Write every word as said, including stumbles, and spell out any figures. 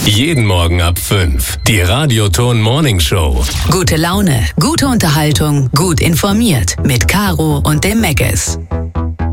Jeden Morgen ab fünf. Die Radioton Morning Show. Gute Laune, gute Unterhaltung, gut informiert. Mit Caro und dem Meckes.